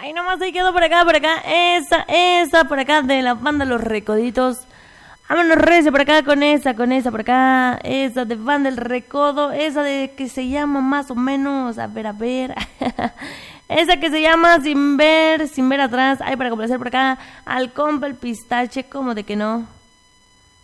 Ay, nomás ahí quedó por acá, esa, por acá de la banda Los Recoditos. Vámonos recio por acá con esa, por acá, esa de banda El Recodo, esa de que se llama más o menos, a ver, esa que se llama Sin ver atrás, ay, para complacer por acá al compa el Pistache, como de que no.